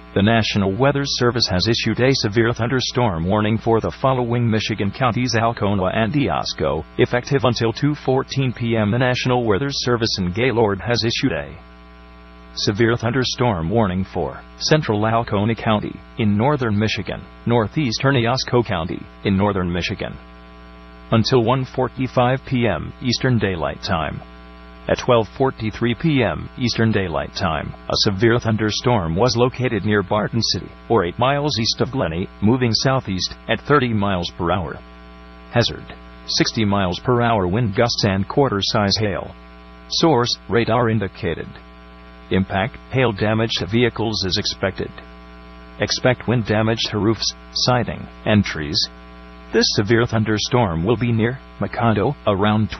The National Weather Service has issued a severe thunderstorm warning for the following Michigan counties: Alcona and Iosco, effective until 2:14 p.m. The National Weather Service in Gaylord has issued a severe thunderstorm warning for central Alcona County, in northern Michigan, northeastern Iosco County, in northern Michigan, until 1:45 p.m. Eastern Daylight Time. At 12:43 p.m. Eastern Daylight Time, a severe thunderstorm was located near Barton City, or 8 miles east of Glenny, moving southeast at 30 miles per hour. Hazard: 60 miles per hour wind gusts and quarter-size hail. Source: radar indicated. Impact: hail damage to vehicles is expected. Expect wind damage to roofs, siding, and trees. This severe thunderstorm will be near Macondo around